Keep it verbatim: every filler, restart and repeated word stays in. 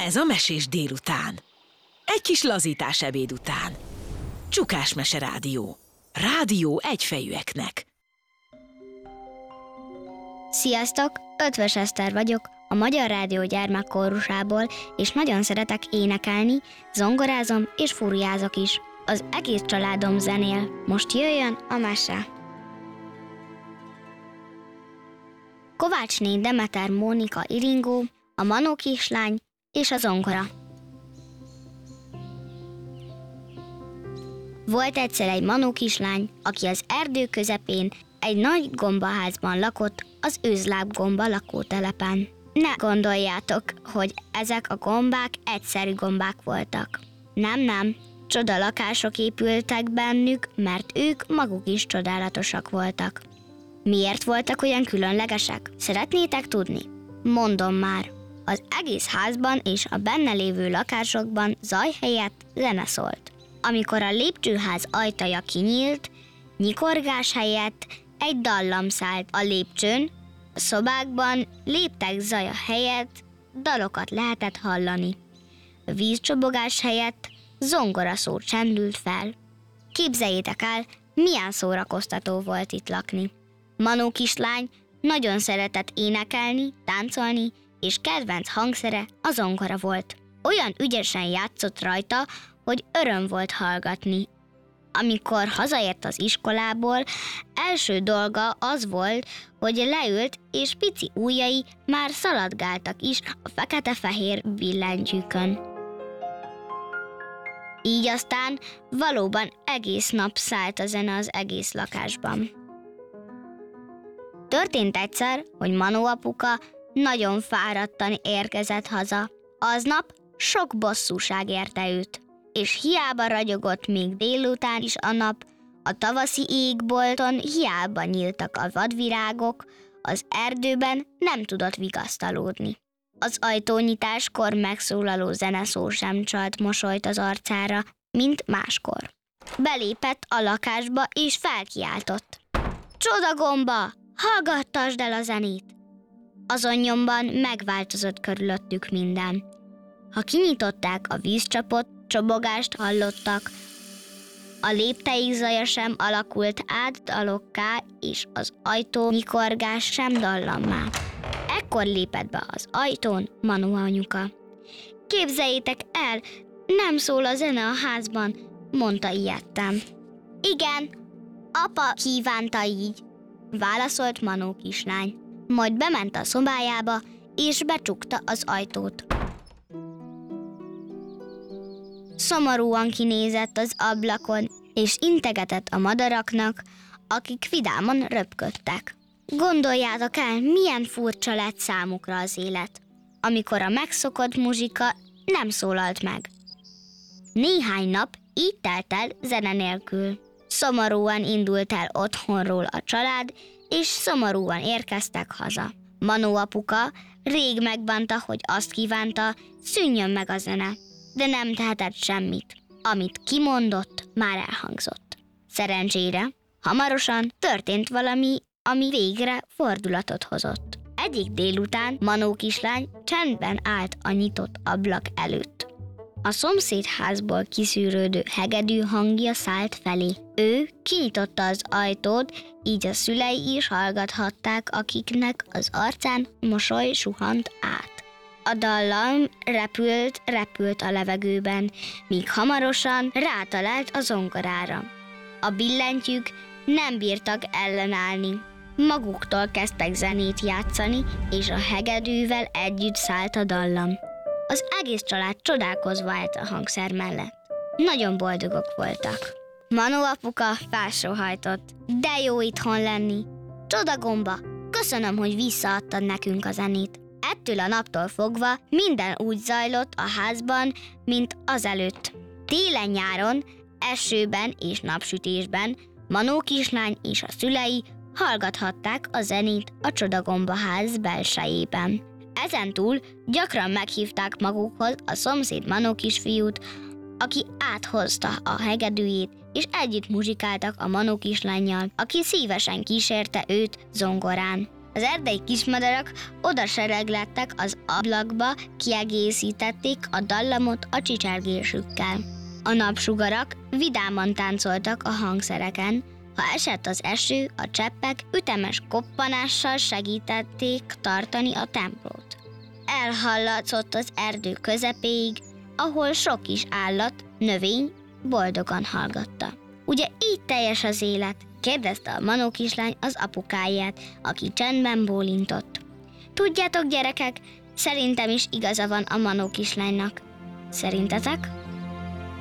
Ez a Mesés délután. Egy kis lazítás ebéd után. Csukás Mese Rádió. Rádió egyfejűeknek. Sziasztok! Ötvös Eszter vagyok, a Magyar Rádió gyermekkórusából, és nagyon szeretek énekelni, zongorázom és fúriázok is. Az egész családom zenél. Most jöjjön a mese! Kovácsné Demeter Mónika Iringó, a Manó kislány és a zongora. Volt egyszer egy Manó kislány, aki az erdő közepén egy nagy gombaházban lakott, az Őzlábgomba lakótelepen. Ne gondoljátok, hogy ezek a gombák egyszerű gombák voltak. Nem, nem, csoda lakások épültek bennük, mert ők maguk is csodálatosak voltak. Miért voltak olyan különlegesek? Szeretnétek tudni? Mondom már. Az egész házban és a benne lévő lakásokban zaj helyett zene szólt. Amikor a lépcsőház ajtaja kinyílt, nyikorgás helyett egy dallam szállt a lépcsőn, a szobákban léptek zaja helyett dalokat lehetett hallani. A vízcsobogás helyett zongoraszó csendült fel. Képzeljétek el, milyen szórakoztató volt itt lakni. Manó kislány nagyon szeretett énekelni, táncolni, és kedvenc hangszere a zongora volt. Olyan ügyesen játszott rajta, hogy öröm volt hallgatni. Amikor hazaért az iskolából, első dolga az volt, hogy leült, és pici ujjai már szaladgáltak is a fekete-fehér billentyűkön. Így aztán valóban egész nap szállt a zene az egész lakásban. Történt egyszer, hogy Manó apuka nagyon fáradtan érkezett haza. Aznap sok bosszúság érte őt, és hiába ragyogott még délután is a nap, a tavaszi égbolton hiába nyíltak a vadvirágok, az erdőben nem tudott vigasztalódni. Az ajtónyitáskor megszólaló zeneszó sem csalt mosolyt az arcára, mint máskor. Belépett a lakásba és felkiáltott. Csodagomba! Hallgattasd el a zenét! Azon nyomban megváltozott körülöttük minden. Ha kinyitották a vízcsapot, csobogást hallottak, a lépteik zaja sem alakult át dalokká, és az ajtó nyikorgás sem dallammá. Ekkor lépett be az ajtón Manó anyuka. Képzeljétek el, nem szól a zene a házban, mondta ijedten. Igen, apa kívánta így, válaszolt Manó kislány. Majd bement a szobájába, és becsukta az ajtót. Szomorúan kinézett az ablakon, és integetett a madaraknak, akik vidáman röpködtek. Gondoljátok el, milyen furcsa lett számukra az élet, amikor a megszokott muzsika nem szólalt meg. Néhány nap így telt el zene nélkül. Szomorúan indult el otthonról a család, és szomorúan érkeztek haza. Manó apuka rég megbánta, hogy azt kívánta, szűnjön meg a zene, de nem tehetett semmit. Amit kimondott, már elhangzott. Szerencsére hamarosan történt valami, ami végre fordulatot hozott. Egyik délután Manó kislány csendben állt a nyitott ablak előtt. A szomszédházból kiszűrődő hegedű hangja szállt felé. Ő kinyitotta az ajtót, így a szülei is hallgathatták, akiknek az arcán mosoly suhant át. A dallam repült, repült a levegőben, míg hamarosan rátalált a zongorára. A billentyűk nem bírtak ellenállni. Maguktól kezdtek zenét játszani, és a hegedűvel együtt szállt a dallam. Az egész család csodálkozva állt a hangszer mellett. Nagyon boldogok voltak. Manó apuka felsóhajtott. De jó itthon lenni. Csodagomba, köszönöm, hogy visszaadtad nekünk a zenét. Ettől a naptól fogva minden úgy zajlott a házban, mint azelőtt. Télen-nyáron, esőben és napsütésben Manó kislány és a szülei hallgathatták a zenét a Csodagomba ház belsejében. Ezentúl gyakran meghívták magukhoz a szomszéd Manó kisfiút, aki áthozta a hegedűjét, és együtt muzsikáltak a Manó kislánnyal, aki szívesen kísérte őt zongorán. Az erdei kismadarak odasereglettek az ablakba, kiegészítették a dallamot a csicsergésükkel. A napsugarak vidáman táncoltak a hangszereken, ha esett az eső, a cseppek ütemes koppanással segítették tartani a tempót. Elhallatszott az erdő közepéig, ahol sok kis állat, növény boldogan hallgatta. Ugye így teljes az élet? Kérdezte a Manó kislány az apukáját, aki csendben bólintott. Tudjátok, gyerekek, szerintem is igaza van a Manó kislánynak. Szerintetek?